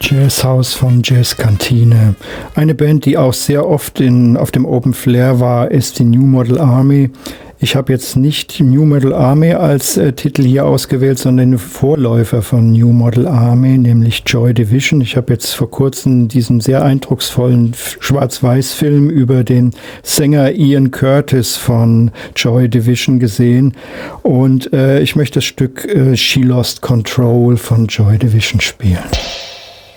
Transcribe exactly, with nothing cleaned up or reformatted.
Jazzhaus von Jazzkantine. Eine Band, die auch sehr oft in, auf dem Open Flair war, ist die New Model Army. Ich habe jetzt nicht New Model Army als äh, Titel hier ausgewählt, sondern den Vorläufer von New Model Army, nämlich Joy Division. Ich habe jetzt vor kurzem diesen sehr eindrucksvollen Schwarz-Weiß-Film über den Sänger Ian Curtis von Joy Division gesehen. Und äh, ich möchte das Stück äh, She Lost Control von Joy Division spielen.